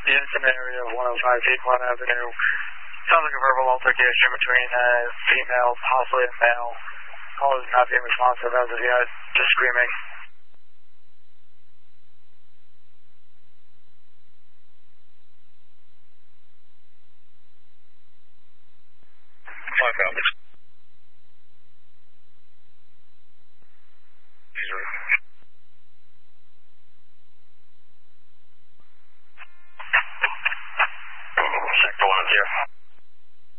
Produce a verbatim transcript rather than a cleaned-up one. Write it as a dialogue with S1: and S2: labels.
S1: Units in the area of one oh five Piedmont Avenue. Sounds like a verbal altercation between a female, possibly a male. Call is not being responsive as of yet, just screaming.
S2: Five copies. Sector one is here.